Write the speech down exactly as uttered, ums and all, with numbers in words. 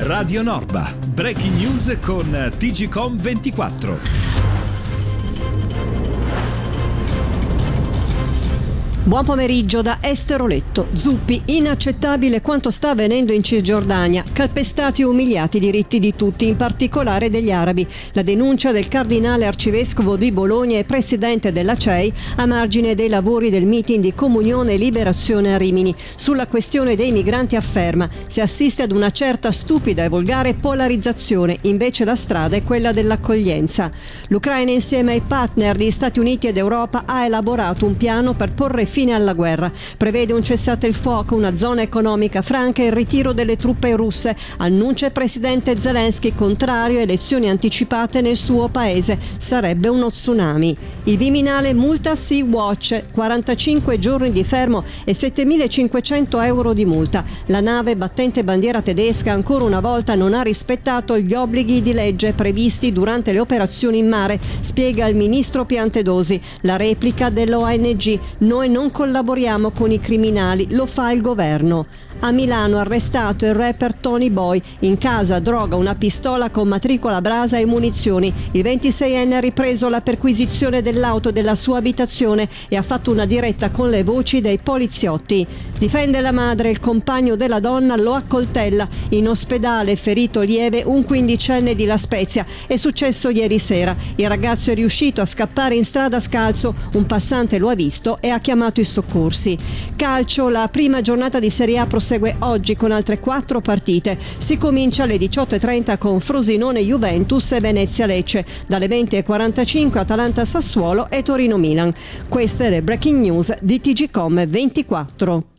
Radio Norba. Breaking news con T G C O M ventiquattro. Buon pomeriggio da Esteroletto. Zuppi, inaccettabile quanto sta avvenendo in Cisgiordania. Calpestati e umiliati i diritti di tutti, in particolare degli arabi. La denuncia del cardinale arcivescovo di Bologna e presidente della C E I a margine dei lavori del meeting di Comunione e Liberazione a Rimini. Sulla questione dei migranti afferma: si assiste ad una certa stupida e volgare polarizzazione, invece la strada è quella dell'accoglienza. L'Ucraina, insieme ai partner di Stati Uniti ed Europa, ha elaborato un piano per porre fine alla guerra. Prevede un cessate il fuoco, una zona economica franca e il ritiro delle truppe russe. Annuncia il presidente Zelensky, contrario a elezioni anticipate nel suo paese. Sarebbe uno tsunami. Il Viminale multa Sea-Watch, quarantacinque giorni di fermo e settemilacinquecento euro di multa. La nave battente bandiera tedesca ancora una volta non ha rispettato gli obblighi di legge previsti durante le operazioni in mare, spiega il ministro Piantedosi. La replica dell'O N G: noi non collaboriamo con i criminali, lo fa il governo. A Milano arrestato il rapper Tony Boy. In casa droga, una pistola con matricola brasa e munizioni. Il ventiseienne ha ripreso la perquisizione dell'auto della sua abitazione e ha fatto una diretta con le voci dei poliziotti. Difende la madre, il compagno della donna lo accoltella. In ospedale, ferito lieve, un quindicenne di La Spezia. È successo ieri sera. Il ragazzo è riuscito a scappare in strada scalzo. Un passante lo ha visto e ha chiamato i soccorsi. Calcio, la prima giornata di Serie A prosegue oggi con altre quattro partite. Si comincia alle diciotto e trenta con Frosinone Juventus e Venezia Lecce. Dalle venti e quarantacinque Atalanta Sassuolo e Torino Milan. Queste le breaking news di T G C O M ventiquattro.